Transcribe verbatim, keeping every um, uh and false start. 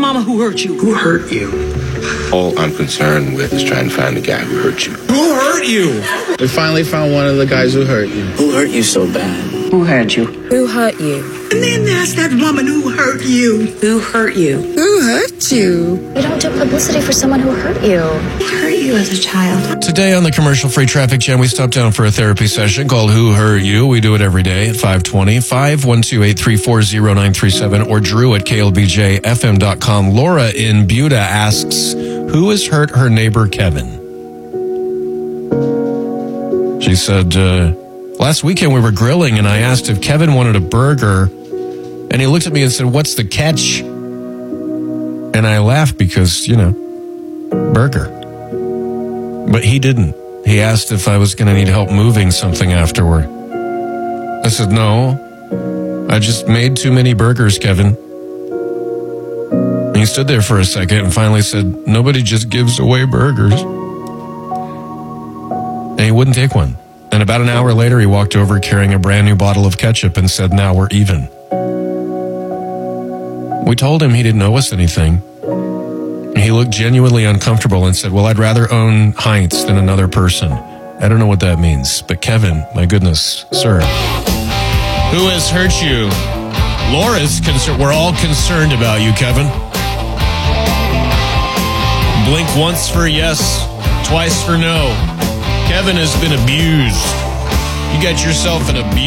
mama who hurt you? Who hurt you? All I'm concerned with is trying to find the guy who hurt you. Who hurt you? We finally found one of the guys who hurt you. Who hurt you so bad? Who hurt you? Who hurt you? And then there's that woman who hurt you. Who hurt you? Who hurt you? We don't do publicity for someone who hurt you. Who hurt you as a child? Today on the commercial-free Traffic Jam, we stopped down for a therapy session called Who Hurt You? We do it every day at five twenty, five one two, eight three four, zero nine three seven, or Drew at K L B J F M dot com. Laura in Buda asks, who has hurt her neighbor Kevin? She said, uh, last weekend we were grilling and I asked if Kevin wanted a burger, and he looked at me and said, what's the catch? And I laughed because, you know, burger. But he didn't. He asked if I was going to need help moving something afterward. I said, no, I just made too many burgers, Kevin. And he stood there for a second and finally said, nobody just gives away burgers. And he wouldn't take one. And about an hour later, he walked over carrying a brand new bottle of ketchup and said, now we're even. We told him he didn't owe us anything. He looked genuinely uncomfortable and said, well, I'd rather own Heinz than another person. I don't know what that means. But Kevin, my goodness, sir. Who has hurt you? Laura's concerned. We're all concerned about you, Kevin. Blink once for yes, twice for no. Kevin has been abused. You got yourself an abuse.